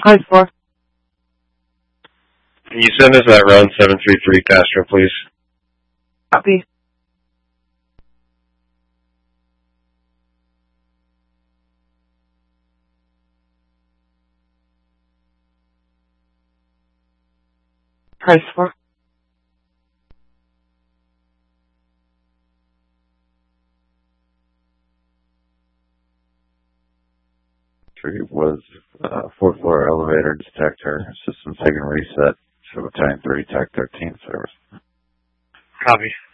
Hi, 4. Can you send us that run 733 Castro, please? Copy. Price 4. Was 4th floor elevator detector. System taking reset. So battalion 30 TAC 13 service. Copy.